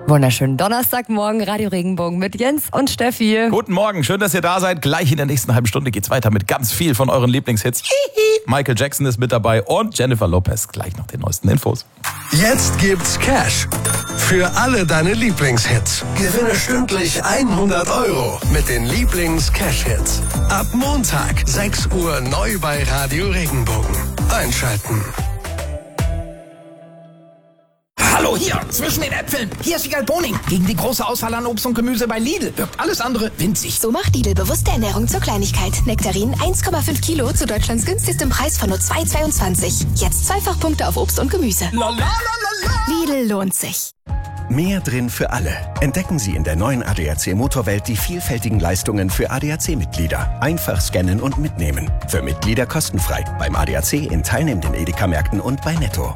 Wunderschönen Donnerstagmorgen, Radio Regenbogen mit Jens und Steffi. Guten Morgen, schön, dass ihr da seid. Gleich in der nächsten halben Stunde geht's weiter mit ganz viel von euren Lieblingshits. Michael Jackson ist mit dabei und Jennifer Lopez. Gleich nach den neuesten Infos. Jetzt gibt's Cash für alle deine Lieblingshits. Gewinne stündlich 100 € mit den Lieblings-Cash-Hits. Ab Montag, 6 Uhr, neu bei Radio Regenbogen. Einschalten. Hallo hier, zwischen den Äpfeln. Hier ist Wiegald Boning. Gegen die große Auswahl an Obst und Gemüse bei Lidl wirkt alles andere winzig. So macht Lidl bewusste Ernährung zur Kleinigkeit. Nektarinen 1,5 Kilo zu Deutschlands günstigstem Preis von nur 2,22. Jetzt Zweifachpunkte auf Obst und Gemüse. Lidl lohnt sich. Mehr drin für alle. Entdecken Sie in der neuen ADAC Motorwelt die vielfältigen Leistungen für ADAC-Mitglieder. Einfach scannen und mitnehmen. Für Mitglieder kostenfrei. Beim ADAC in teilnehmenden Edeka-Märkten und bei Netto.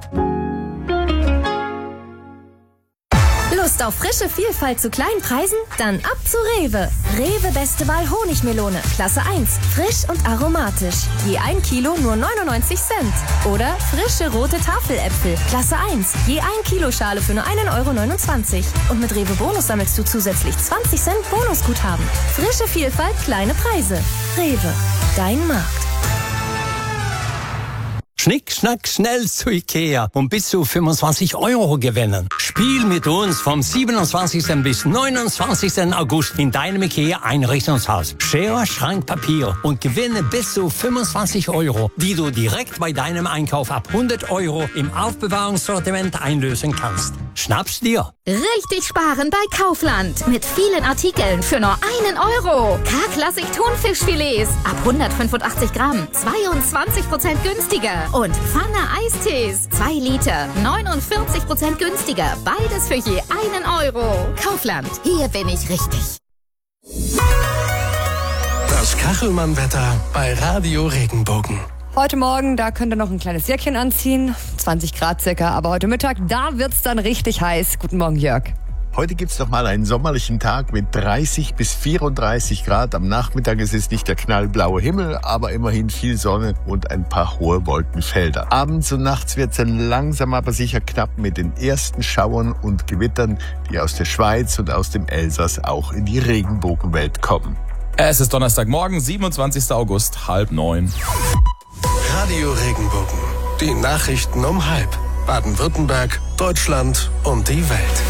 Lust auf frische Vielfalt zu kleinen Preisen? Dann ab zu Rewe. Rewe Beste Wahl Honigmelone, Klasse 1. Frisch und aromatisch. Je 1 Kilo nur 99 Cent. Oder frische rote Tafeläpfel, Klasse 1. Je 1 Kilo Schale für nur 1,29 €. Und mit Rewe Bonus sammelst du zusätzlich 20 Cent Bonusguthaben. Frische Vielfalt, kleine Preise. Rewe, dein Markt. Schnick, schnack, schnell zu Ikea und bis zu 25 € gewinnen. Spiel mit uns vom 27. bis 29. August in deinem Ikea-Einrichtungshaus. Schere, Schrank, Papier und gewinne bis zu 25 €, die du direkt bei deinem Einkauf ab 100 € im Aufbewahrungssortiment einlösen kannst. Schnapp's dir! Richtig sparen bei Kaufland. Mit vielen Artikeln für nur 1 €. K-Klassik Thunfischfilets ab 185 Gramm. 22% günstiger. Und Pfanne Eistees. 2 Liter. 49% günstiger. Beides für je 1 €. Kaufland. Hier bin ich richtig. Das Kachelmann-Wetter bei Radio Regenbogen. Heute Morgen, da könnt ihr noch ein kleines Jäckchen anziehen. 20 Grad circa, aber heute Mittag, da wird's dann richtig heiß. Guten Morgen, Jörg. Heute gibt's noch mal einen sommerlichen Tag mit 30 bis 34 Grad. Am Nachmittag ist es nicht der knallblaue Himmel, aber immerhin viel Sonne und ein paar hohe Wolkenfelder. Abends und nachts wird's dann langsam aber sicher knapp mit den ersten Schauern und Gewittern, die aus der Schweiz und aus dem Elsass auch in die Regenbogenwelt kommen. Es ist Donnerstagmorgen, 27. August, 8:30. Radio Regenbogen. Die Nachrichten um 12:30. Baden-Württemberg, Deutschland und die Welt.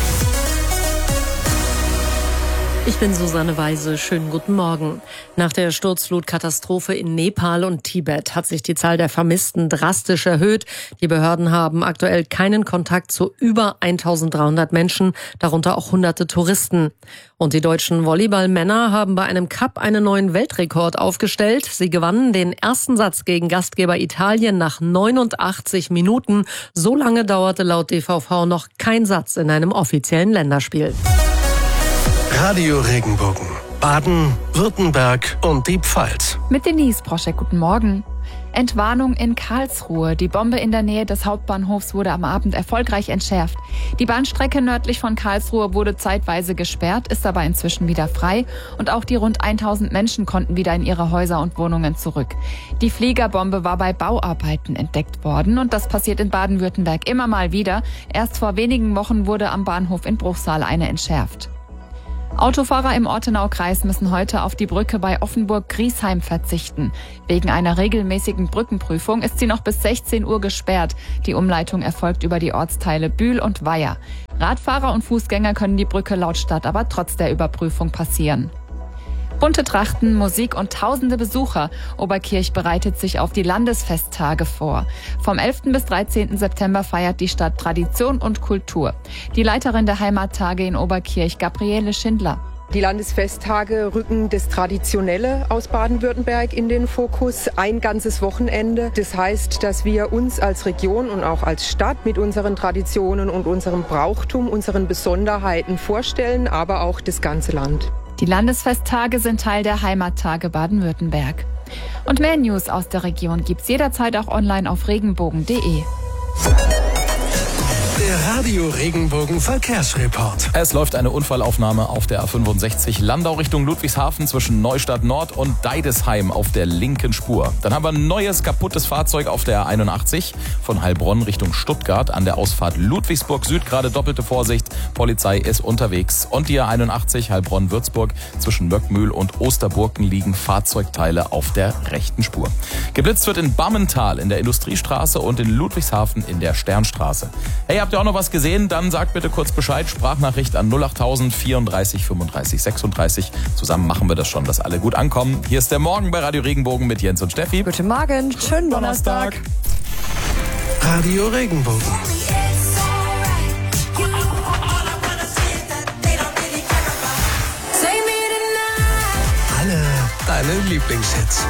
Ich bin Susanne Weise. Schönen guten Morgen. Nach der Sturzflutkatastrophe in Nepal und Tibet hat sich die Zahl der Vermissten drastisch erhöht. Die Behörden haben aktuell keinen Kontakt zu über 1300 Menschen, darunter auch hunderte Touristen. Und die deutschen Volleyballmänner haben bei einem Cup einen neuen Weltrekord aufgestellt. Sie gewannen den ersten Satz gegen Gastgeber Italien nach 89 Minuten. So lange dauerte laut DVV noch kein Satz in einem offiziellen Länderspiel. Radio Regenbogen. Baden, Württemberg und die Pfalz. Mit Denise Broschek, guten Morgen. Entwarnung in Karlsruhe. Die Bombe in der Nähe des Hauptbahnhofs wurde am Abend erfolgreich entschärft. Die Bahnstrecke nördlich von Karlsruhe wurde zeitweise gesperrt, ist aber inzwischen wieder frei. Und auch die rund 1000 Menschen konnten wieder in ihre Häuser und Wohnungen zurück. Die Fliegerbombe war bei Bauarbeiten entdeckt worden. Und das passiert in Baden-Württemberg immer mal wieder. Erst vor wenigen Wochen wurde am Bahnhof in Bruchsal eine entschärft. Autofahrer im Ortenaukreis müssen heute auf die Brücke bei Offenburg-Griesheim verzichten. Wegen einer regelmäßigen Brückenprüfung ist sie noch bis 16 Uhr gesperrt. Die Umleitung erfolgt über die Ortsteile Bühl und Weiher. Radfahrer und Fußgänger können die Brücke laut Stadt aber trotz der Überprüfung passieren. Bunte Trachten, Musik und tausende Besucher. Oberkirch bereitet sich auf die Landesfesttage vor. Vom 11. bis 13. September feiert die Stadt Tradition und Kultur. Die Leiterin der Heimattage in Oberkirch, Gabriele Schindler. Die Landesfesttage rücken das Traditionelle aus Baden-Württemberg in den Fokus. Ein ganzes Wochenende. Das heißt, dass wir uns als Region und auch als Stadt mit unseren Traditionen und unserem Brauchtum, unseren Besonderheiten vorstellen, aber auch das ganze Land. Die Landesfesttage sind Teil der Heimattage Baden-Württemberg. Und mehr News aus der Region gibt's jederzeit auch online auf regenbogen.de. Der Radio Regenbogen Verkehrsreport. Es läuft eine Unfallaufnahme auf der A65 Landau Richtung Ludwigshafen zwischen Neustadt Nord und Deidesheim auf der linken Spur. Dann haben wir ein neues kaputtes Fahrzeug auf der A81 von Heilbronn Richtung Stuttgart an der Ausfahrt Ludwigsburg Süd. Gerade doppelte Vorsicht, Polizei ist unterwegs. Und die A81 Heilbronn-Würzburg zwischen Möckmühl und Osterburken liegen Fahrzeugteile auf der rechten Spur. Geblitzt wird in Bammental in der Industriestraße und in Ludwigshafen in der Sternstraße. Hey, habt ihr auch noch was gesehen? Dann sagt bitte kurz Bescheid. Sprachnachricht an 08000 34 35 36. Zusammen machen wir das schon, dass alle gut ankommen. Hier ist der Morgen bei Radio Regenbogen mit Jens und Steffi. Guten Morgen, schönen Donnerstag. Radio Regenbogen. Alle deine Lieblingshits.